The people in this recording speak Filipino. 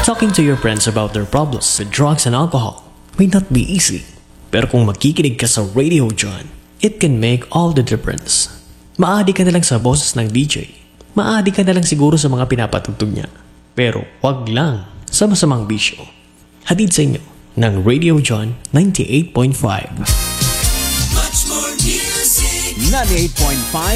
Talking to your friends about their problems with drugs and alcohol may not be easy. Pero kung makikinig ka sa Radio John, it can make all the difference. Maadi ka na lang sa boses ng DJ. Maadi ka na lang siguro sa mga pinapatugtog niya. Pero wag lang sa masamang bisyo. Hatid sa inyo ng Radio John 98.5. Much more music. 98.5